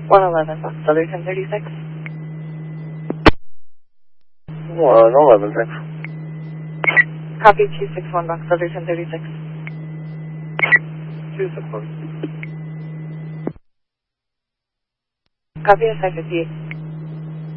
111 Box Other 1036. 111, thanks. Copy 261 Box Other 1036. 261. Copy of 558.